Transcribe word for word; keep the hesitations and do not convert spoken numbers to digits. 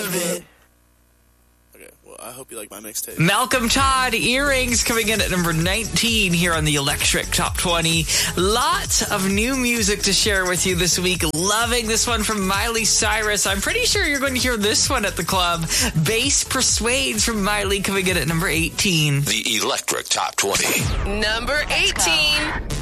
of it. Okay, well, I hope you like my mixtape. Malcolm Todd, Earrings, coming in at number nineteen here on the Electric Top twenty. Lots of new music to share with you this week. Loving this one from Miley Cyrus. I'm pretty sure you're going to hear this one at the club. Bass Persuades from Miley, coming in at number eighteen. The Electric Top twenty. Number eighteen.